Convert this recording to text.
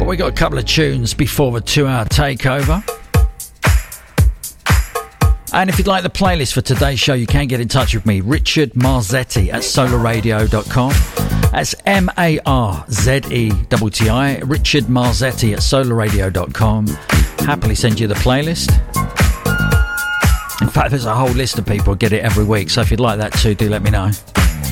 We got a couple of tunes before the 2-hour takeover. And if you'd like the playlist for today's show, you can get in touch with me, Richard Marzetti at solarradio.com. That's MARZETTI, Richard Marzetti at solarradio.com. Happily send you the playlist. In fact, there's a whole list of people who get it every week, so if you'd like that too, do let me know.